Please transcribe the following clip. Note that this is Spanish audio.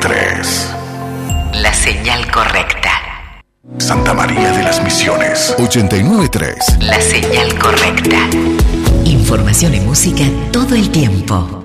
93. La señal correcta. Santa María de las Misiones 89.3. La señal correcta. Información y música todo el tiempo.